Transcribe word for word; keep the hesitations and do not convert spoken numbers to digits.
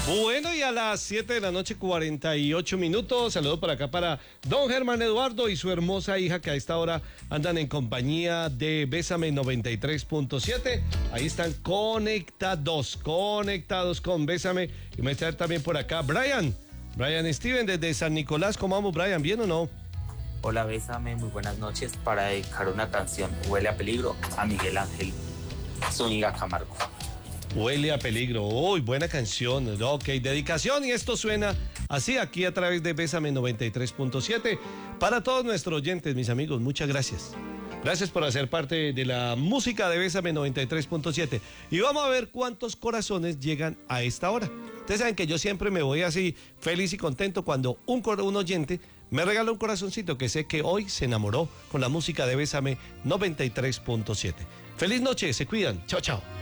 Bueno, y a las siete de la noche, cuarenta y ocho minutos. Saludo por acá para don Germán Eduardo y su hermosa hija, que a esta hora andan en compañía de Bésame noventa y tres punto siete. Ahí están conectados, conectados con Bésame. Y me está también por acá Brian, Brian Steven desde San Nicolás. ¿Cómo vamos, Brian? ¿Bien o no? Hola, Bésame, muy buenas noches. Para dedicar una canción, Huele a Peligro, a Miguel Ángel Zúñiga Camargo. Huele a peligro. Uy, buena canción. Ok, dedicación, y esto suena así aquí a través de Bésame noventa y tres punto siete. Para todos nuestros oyentes, mis amigos, muchas gracias. Gracias por hacer parte de la música de Bésame noventa y tres punto siete. Y vamos a ver cuántos corazones llegan a esta hora. Ustedes saben que yo siempre me voy así feliz y contento cuando un, un oyente me regala un corazoncito que sé que hoy se enamoró con la música de Bésame noventa y tres punto siete. Feliz noche, se cuidan. Chao, chao.